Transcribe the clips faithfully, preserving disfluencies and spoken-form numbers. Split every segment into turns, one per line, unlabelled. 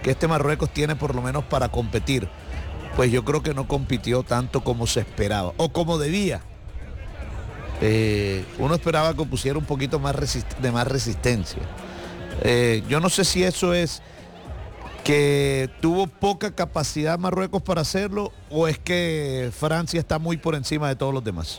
que este Marruecos tiene por lo menos para competir, pues yo creo que no compitió tanto como se esperaba, o como debía. Eh, uno esperaba que pusiera un poquito más resist- de más resistencia. Eh, yo no sé si eso es que tuvo poca capacidad Marruecos para hacerlo, o es que Francia está muy por encima de todos los demás.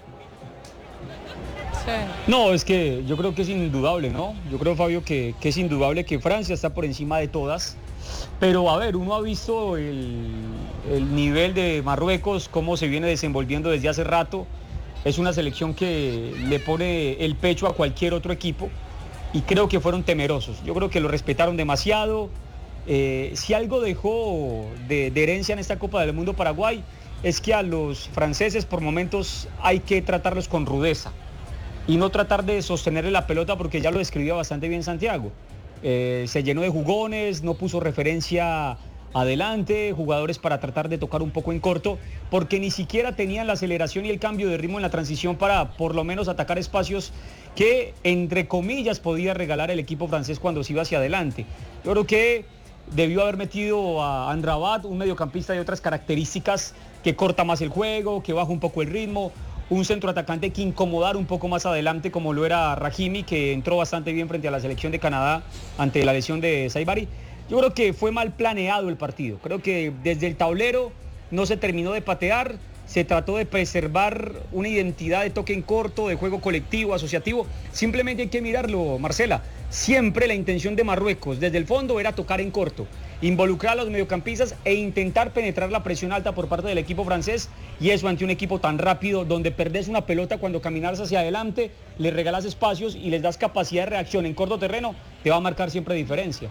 No, es que yo creo que es indudable, ¿no? Yo creo, Fabio, que, que es indudable que Francia está por encima de todas. Pero, a ver, uno ha visto el, el nivel de Marruecos, cómo se viene desenvolviendo desde hace rato. Es una selección que le pone el pecho a cualquier otro equipo y creo que fueron temerosos. Yo creo que lo respetaron demasiado. Eh, si algo dejó de, de herencia en esta Copa del Mundo Paraguay, es que a los franceses por momentos hay que tratarlos con rudeza y no tratar de sostenerle la pelota, porque ya lo describía bastante bien Santiago. Eh, se llenó de jugones, no puso referencia adelante, jugadores para tratar de tocar un poco en corto, porque ni siquiera tenían la aceleración y el cambio de ritmo en la transición para por lo menos atacar espacios que, entre comillas, podía regalar el equipo francés cuando se iba hacia adelante. Yo creo que debió haber metido a Amrabat, un mediocampista de otras características, que corta más el juego, que baja un poco el ritmo, un centroatacante que incomodara un poco más adelante, como lo era Rahimi, que entró bastante bien frente a la selección de Canadá ante la lesión de Saibari. Yo creo que fue mal planeado el partido. Creo que desde el tablero no se terminó de patear, se trató de preservar una identidad de toque en corto, de juego colectivo, asociativo. Simplemente hay que mirarlo, Marcela. Siempre la intención de Marruecos desde el fondo era tocar en corto, involucrar a los mediocampistas e intentar penetrar la presión alta por parte del equipo francés, y eso ante un equipo tan rápido, donde perdés una pelota cuando caminas hacia adelante, les regalas espacios y les das capacidad de reacción en corto terreno, te va a marcar siempre diferencia.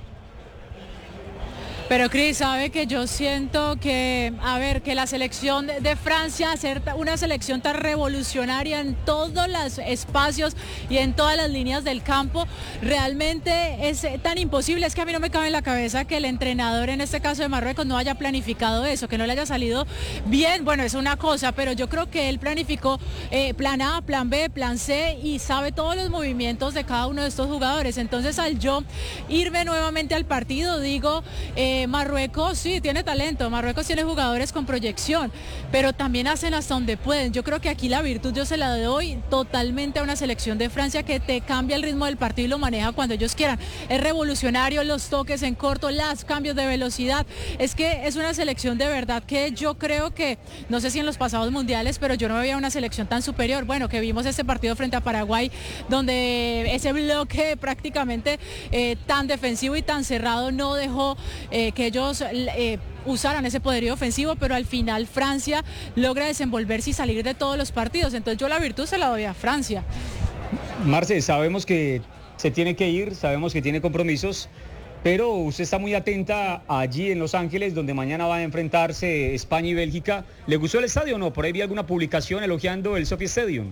Pero Cris, sabe que yo siento que, a ver, que la selección de Francia, ser una selección tan revolucionaria en todos los espacios y en todas las líneas del campo, realmente es tan imposible. Es que a mí no me cabe en la cabeza que el entrenador, en este caso de Marruecos, no haya planificado eso, que no le haya salido bien. Bueno, es una cosa, pero yo creo que él planificó eh, plan A, plan B, plan C, y sabe todos los movimientos de cada uno de estos jugadores. Entonces, al yo irme nuevamente al partido, digo... Eh, Marruecos sí tiene talento, Marruecos tiene jugadores con proyección, pero también hacen hasta donde pueden. Yo creo que aquí la virtud yo se la doy totalmente a una selección de Francia que te cambia el ritmo del partido y lo maneja cuando ellos quieran. Es revolucionario, los toques en corto, los cambios de velocidad. Es que es una selección de verdad que yo creo que, no sé si en los pasados mundiales, pero yo no veía una selección tan superior. Bueno, que vimos este partido frente a Paraguay, donde ese bloque prácticamente eh, tan defensivo y tan cerrado no dejó eh, que ellos eh, usaran ese poderío ofensivo, pero al final Francia logra desenvolverse y salir de todos los partidos. Entonces yo la virtud se la doy a Francia.
Marce, sabemos que se tiene que ir, sabemos que tiene compromisos, pero usted está muy atenta allí en Los Ángeles, donde mañana va a enfrentarse España y Bélgica. ¿Le gustó el estadio o no? Por ahí vi alguna publicación elogiando el Sophie Stadium.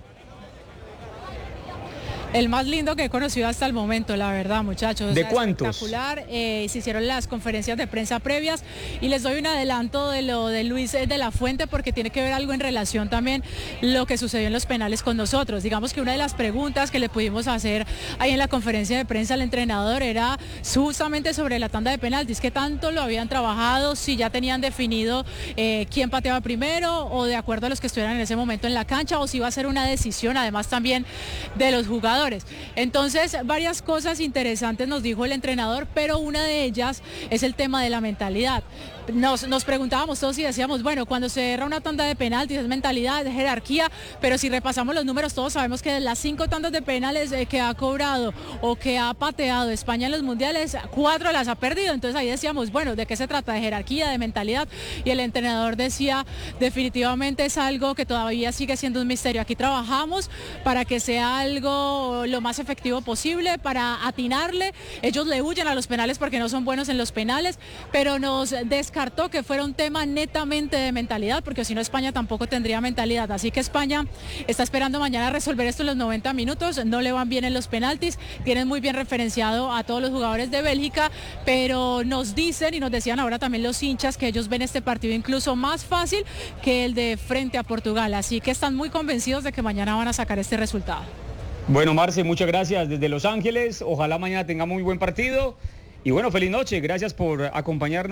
El más lindo que he conocido hasta el momento, la verdad, muchachos.
¿De
o sea,
cuántos?
Espectacular. Eh, se hicieron las conferencias de prensa previas y les doy un adelanto de lo de Luis de la Fuente, porque tiene que ver algo en relación también lo que sucedió en los penales con nosotros. Digamos que una de las preguntas que le pudimos hacer ahí en la conferencia de prensa al entrenador era justamente sobre la tanda de penaltis, qué tanto lo habían trabajado, si ya tenían definido eh, quién pateaba primero, o de acuerdo a los que estuvieran en ese momento en la cancha, o si iba a ser una decisión además también de los jugadores. Entonces, varias cosas interesantes nos dijo el entrenador, pero una de ellas es el tema de la mentalidad. Nos, nos preguntábamos todos y decíamos, bueno, cuando se erra una tanda de penaltis es mentalidad, es jerarquía, pero si repasamos los números todos sabemos que de las cinco tandas de penales eh, que ha cobrado o que ha pateado España en los mundiales, cuatro las ha perdido. Entonces ahí decíamos, bueno, ¿de qué se trata? ¿De jerarquía, de mentalidad? Y el entrenador decía, definitivamente es algo que todavía sigue siendo un misterio. Aquí trabajamos para que sea algo lo más efectivo posible, para atinarle. Ellos le huyen a los penales porque no son buenos en los penales, pero nos descartó que fuera un tema netamente de mentalidad, porque si no España tampoco tendría mentalidad. Así que España está esperando mañana resolver esto en los noventa minutos. No le van bien en los penaltis, tienen muy bien referenciado a todos los jugadores de Bélgica, pero nos dicen y nos decían ahora también los hinchas que ellos ven este partido incluso más fácil que el de frente a Portugal. Así que están muy convencidos de que mañana van a sacar este resultado.
Bueno, Marce, muchas gracias desde Los Ángeles. Ojalá mañana tengamos muy buen partido. Y bueno, feliz noche. Gracias por acompañarnos.